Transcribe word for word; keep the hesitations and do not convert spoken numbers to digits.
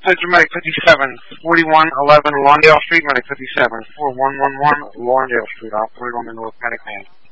Central Medic fifty-seven, forty-one eleven Lawndale Street, Medic fifty-seven, four one one one Lawndale Street, operator on the North Medic band.